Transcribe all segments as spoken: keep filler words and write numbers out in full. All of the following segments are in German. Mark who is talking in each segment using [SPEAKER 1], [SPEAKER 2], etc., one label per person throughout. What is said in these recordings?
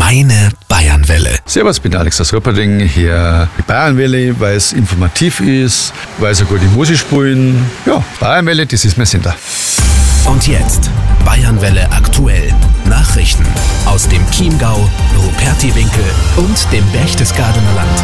[SPEAKER 1] Meine Bayernwelle.
[SPEAKER 2] Servus, ich bin Alex aus Röperding. Hier die Bayernwelle, weil es informativ ist, weil sie gute Musik spielen. Ja, Bayernwelle, das ist mein Sender.
[SPEAKER 1] Und jetzt Bayernwelle aktuell. Nachrichten aus dem Chiemgau, Rupertiwinkel und dem Berchtesgadener Land.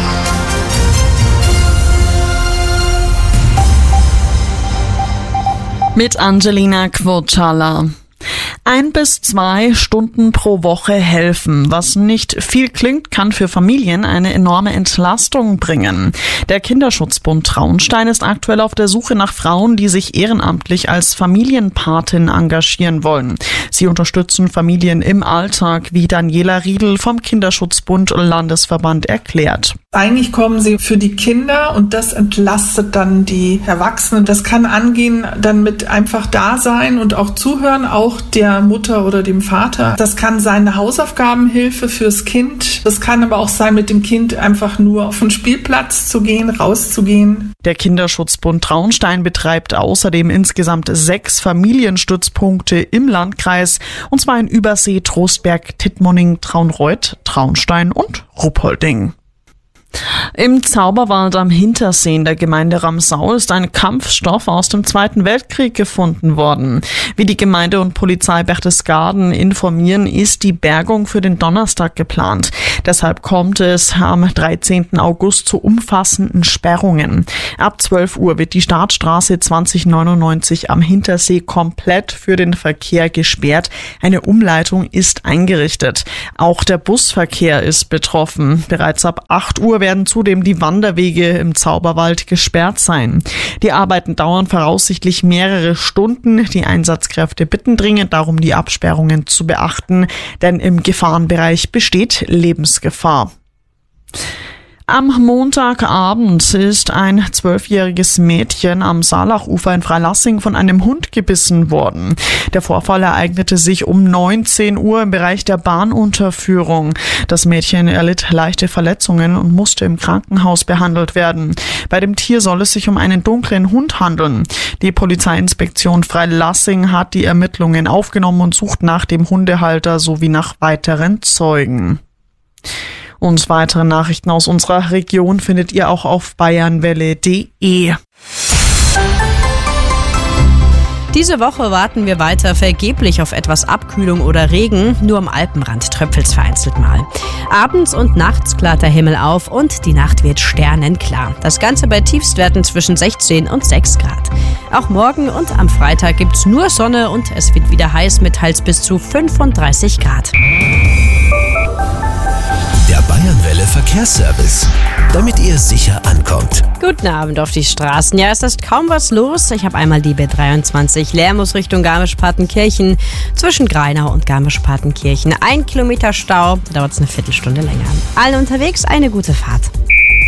[SPEAKER 3] Mit Angelina Quocala. Ein bis zwei Stunden pro Woche helfen. Was nicht viel klingt, kann für Familien eine enorme Entlastung bringen. Der Kinderschutzbund Traunstein ist aktuell auf der Suche nach Frauen, die sich ehrenamtlich als Familienpatin engagieren wollen. Sie unterstützen Familien im Alltag, wie Daniela Riedl vom Kinderschutzbund Landesverband erklärt.
[SPEAKER 4] Eigentlich kommen sie für die Kinder und das entlastet dann die Erwachsenen. Das kann angehen dann mit einfach da sein und auch zuhören, auch der Mutter oder dem Vater. Das kann sein eine Hausaufgabenhilfe fürs Kind. Das kann aber auch sein, mit dem Kind einfach nur auf den Spielplatz zu gehen, rauszugehen.
[SPEAKER 3] Der Kinderschutzbund Traunstein betreibt außerdem insgesamt sechs Familienstützpunkte im Landkreis, und zwar in Übersee, Trostberg, Tittmoning, Traunreut, Traunstein und Ruppolding. Im Zauberwald am Hintersee in der Gemeinde Ramsau ist ein Kampfstoff aus dem Zweiten Weltkrieg gefunden worden. Wie die Gemeinde und Polizei Berchtesgaden informieren, ist die Bergung für den Donnerstag geplant. Deshalb kommt es am dreizehnten August zu umfassenden Sperrungen. Ab zwölf Uhr wird die Startstraße zwanzig neunundneunzig am Hintersee komplett für den Verkehr gesperrt. Eine Umleitung ist eingerichtet. Auch der Busverkehr ist betroffen. Bereits ab acht Uhr werden zudem die Wanderwege im Zauberwald gesperrt sein. Die Arbeiten dauern voraussichtlich mehrere Stunden. Die Einsatzkräfte bitten dringend darum, die Absperrungen zu beachten, denn im Gefahrenbereich besteht Lebensgefahr. Am Montagabend ist ein zwölfjähriges Mädchen am Saalachufer in Freilassing von einem Hund gebissen worden. Der Vorfall ereignete sich um neunzehn Uhr im Bereich der Bahnunterführung. Das Mädchen erlitt leichte Verletzungen und musste im Krankenhaus behandelt werden. Bei dem Tier soll es sich um einen dunklen Hund handeln. Die Polizeiinspektion Freilassing hat die Ermittlungen aufgenommen und sucht nach dem Hundehalter sowie nach weiteren Zeugen. Und weitere Nachrichten aus unserer Region findet ihr auch auf bayernwelle punkt de.
[SPEAKER 5] Diese Woche warten wir weiter vergeblich auf etwas Abkühlung oder Regen. Nur am Alpenrand tröpfelt's vereinzelt mal. Abends und nachts klart der Himmel auf und die Nacht wird sternenklar. Das Ganze bei Tiefstwerten zwischen sechzehn und sechs Grad. Auch morgen und am Freitag gibt's nur Sonne und es wird wieder heiß mit teils bis zu fünfunddreißig Grad.
[SPEAKER 1] Der Bayernwelle Verkehrsservice, damit ihr sicher ankommt.
[SPEAKER 5] Guten Abend auf die Straßen. Ja, es ist kaum was los. Ich habe einmal die B dreiundzwanzig Lermus Richtung Garmisch-Partenkirchen zwischen Greinau und Garmisch-Partenkirchen. Ein Kilometer Stau, da dauert es eine Viertelstunde länger. Allen unterwegs eine gute Fahrt.